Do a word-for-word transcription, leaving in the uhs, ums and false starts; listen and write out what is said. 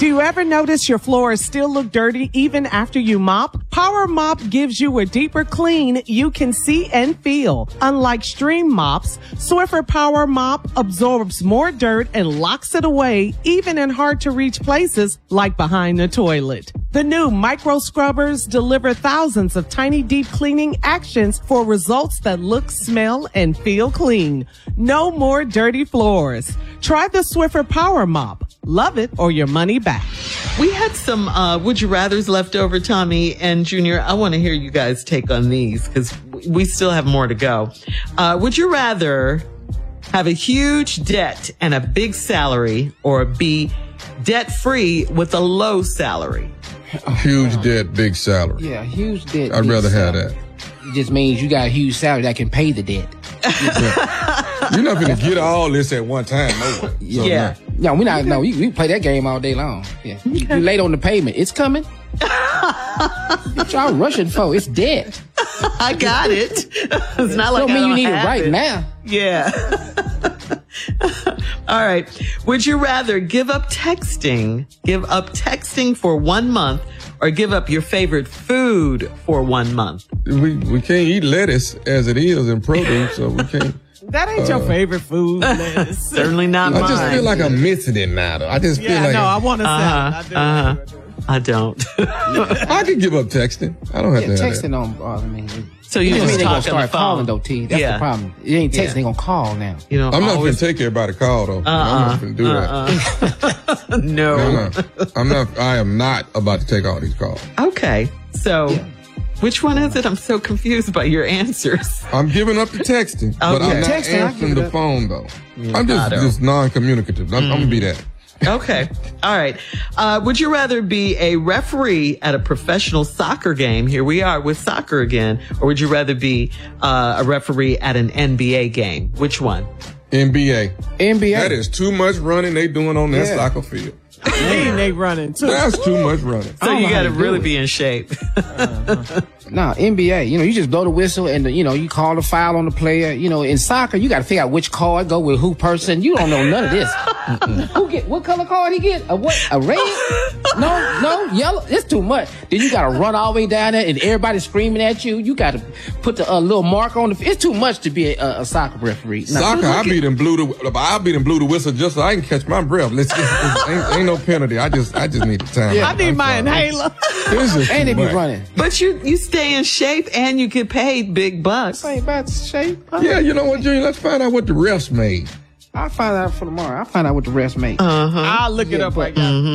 Do you ever notice your floors still look dirty even after you mop? Power Mop gives you a deeper clean you can see and feel. Unlike stream mops, Swiffer Power Mop absorbs more dirt and locks it away even in hard-to-reach places like behind the toilet. The new micro scrubbers deliver thousands of tiny deep cleaning actions for results that look, smell, and feel clean. No more dirty floors. Try the Swiffer Power Mop. Love it or your money back. We had some uh, Would You Rathers left over, Tommy and Junior. I want to hear you guys take on these because we still have more to go. Uh, would you rather have a huge debt and a big salary, or be debt-free with a low salary? Huge debt, big salary. Yeah, huge debt. I'd rather have that. It just means you got a huge salary that can pay the debt. You're not going to get all this at one time, no way. Yeah. So, Yeah. No, we not. No, we, we play that game all day long. Yeah, you, you late on the payment. It's coming. What y'all rushing for? It's dead. I got it. It's not like Don't I mean don't you need it have right now. Yeah. All right. Would you rather give up texting, give up texting for one month, or give up your favorite food for one month? We we can't eat lettuce as it is in produce, so we can't. That ain't Uh, your favorite food, lettuce. Certainly not I mine. just feel like I'm missing it now, though. I just feel Yeah, like no, I want to Uh-huh, say uh-huh. I don't. I can give up texting. I don't have Yeah, to have texting that. don't bother me. So you It just mean they talk gonna on the start calling phone. though, T. That's Yeah. the problem. It ain't texting. Yeah. They gonna call now. You know, I'm not always, going to take everybody call, though. I'm not going to do uh-uh. no. that. No, no. I'm not, I am not about to take all these calls. Okay. So, Yeah. which one is it? I'm so confused by your answers. I'm giving up the texting, but Okay. I'm not Texting, I answering give it the up. phone, though. I'm just, Got it. just non-communicative. I'm, I'm going to be that. Okay. All right. Uh, would you rather be a referee at a professional soccer game? Here we are with soccer again. Or would you rather be uh, a referee at an N B A game? Which one? N B A. N B A. That is too much running they doing on that Yeah. soccer field. Ain't they running too? That's too much running. So don't you know how got to to do really it. be in shape. Nah, N B A. You know, you just blow the whistle and, the, you know, you call the foul on the player. You know, in soccer, you got to figure out which card go with who person. You don't know none of this. Who get, what color card he get? A what? A red? No, no, yellow. It's too much. Then you got to run all the way down there and everybody screaming at you. You got to put the uh, little mark on the, it's too much to be a, a soccer referee. Nah, Soccer, I beat and blew the, I beat and blew the whistle just so I can catch my breath. Let's, it's, it's, ain't, ain't no penalty. I just, I just need the time. Yeah. I need I'm my sorry. inhaler. This is And they too be much. running. But you you stay in shape and you get paid big bucks. Ain't about shape. Yeah, you know what, Junior? Let's find out what the refs made. I'll find out for tomorrow. I'll find out what the rest make. Uh-huh. I'll look it Yeah, up but- right now.